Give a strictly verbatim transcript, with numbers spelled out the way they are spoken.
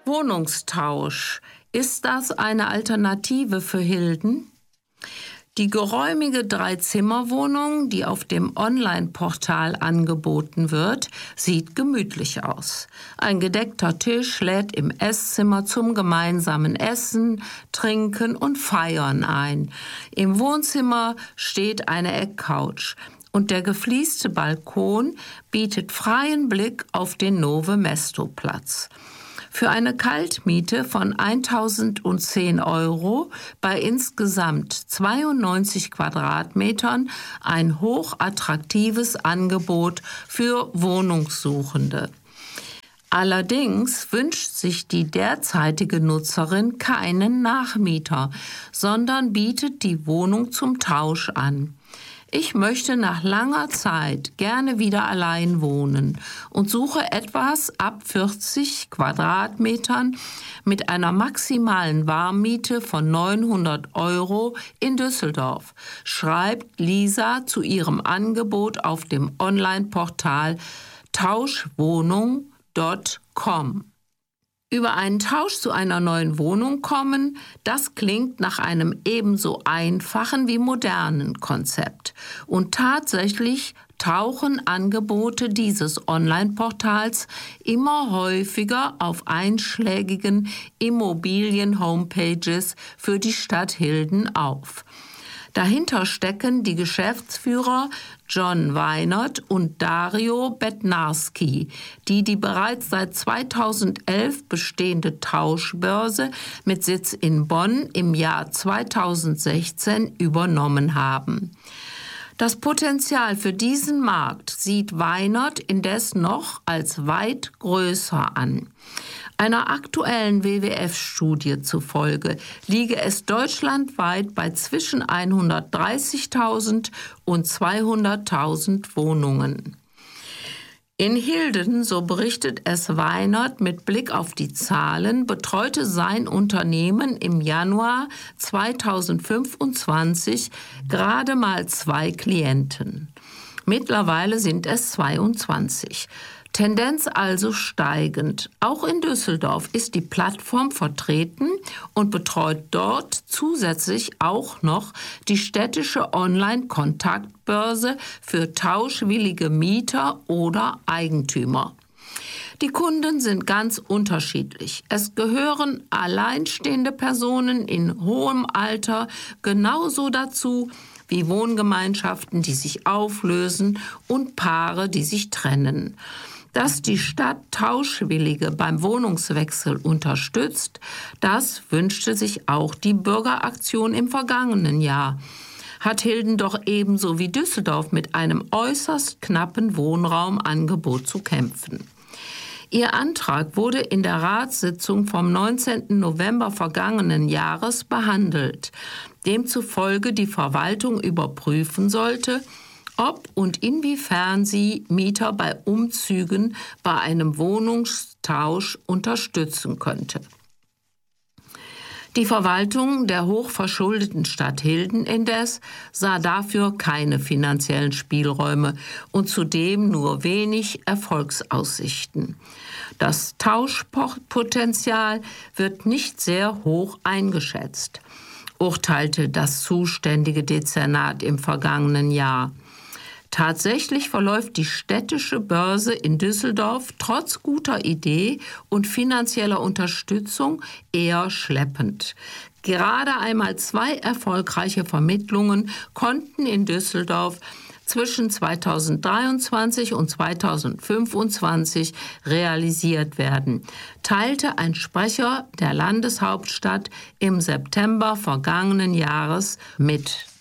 Wohnungstausch. Ist das eine Alternative für Hilden? Die geräumige Dreizimmerwohnung, die auf dem Online-Portal angeboten wird, sieht gemütlich aus. Ein gedeckter Tisch lädt im Esszimmer zum gemeinsamen Essen, Trinken und Feiern ein. Im Wohnzimmer steht eine Eckcouch und der gefließte Balkon bietet freien Blick auf den Nove Mesto-Platz. Für eine Kaltmiete von tausendzehn Euro bei insgesamt zweiundneunzig Quadratmetern ein hochattraktives Angebot für Wohnungssuchende. Allerdings wünscht sich die derzeitige Nutzerin keinen Nachmieter, sondern bietet die Wohnung zum Tausch an. Ich möchte nach langer Zeit gerne wieder allein wohnen und suche etwas ab vierzig Quadratmetern mit einer maximalen Warmmiete von neunhundert Euro in Düsseldorf, schreibt Lisa zu ihrem Angebot auf dem Online-Portal tauschwohnung punkt com. Über einen Tausch zu einer neuen Wohnung kommen, das klingt nach einem ebenso einfachen wie modernen Konzept. Und tatsächlich tauchen Angebote dieses Online-Portals immer häufiger auf einschlägigen Immobilien-Homepages für die Stadt Hilden auf. Dahinter stecken die Geschäftsführer John Weinert und Dario Bednarski, die die bereits seit zweitausendelf bestehende Tauschbörse mit Sitz in Bonn im Jahr zweitausendsechzehn übernommen haben. Das Potenzial für diesen Markt sieht Weinert indes noch als weit größer an. Einer aktuellen W W F-Studie zufolge liege es deutschlandweit bei zwischen hundertdreißigtausend und zweihunderttausend Wohnungen. In Hilden, so berichtet es Weinert mit Blick auf die Zahlen, betreute sein Unternehmen im Januar zweitausendfünfundzwanzig gerade mal zwei Klienten. Mittlerweile sind es zweiundzwanzig. Tendenz also steigend. Auch in Düsseldorf ist die Plattform vertreten und betreut dort zusätzlich auch noch die städtische Online-Kontaktbörse für tauschwillige Mieter oder Eigentümer. Die Kunden sind ganz unterschiedlich. Es gehören alleinstehende Personen in hohem Alter genauso dazu wie Wohngemeinschaften, die sich auflösen und Paare, die sich trennen. Dass die Stadt Tauschwillige beim Wohnungswechsel unterstützt, das wünschte sich auch die Bürgeraktion im vergangenen Jahr. Hat Hilden doch ebenso wie Düsseldorf mit einem äußerst knappen Wohnraumangebot zu kämpfen. Ihr Antrag wurde in der Ratssitzung vom neunzehnten November vergangenen Jahres behandelt, demzufolge die Verwaltung überprüfen sollte, ob und inwiefern sie Mieter bei Umzügen bei einem Wohnungstausch unterstützen könnte. Die Verwaltung der hochverschuldeten Stadt Hilden indes sah dafür keine finanziellen Spielräume und zudem nur wenig Erfolgsaussichten. Das Tauschpotenzial wird nicht sehr hoch eingeschätzt, urteilte das zuständige Dezernat im vergangenen Jahr. Tatsächlich verläuft die städtische Börse in Düsseldorf trotz guter Idee und finanzieller Unterstützung eher schleppend. Gerade einmal zwei erfolgreiche Vermittlungen konnten in Düsseldorf zwischen zweitausenddreiundzwanzig und zweitausendfünfundzwanzig realisiert werden, teilte ein Sprecher der Landeshauptstadt im September vergangenen Jahres mit.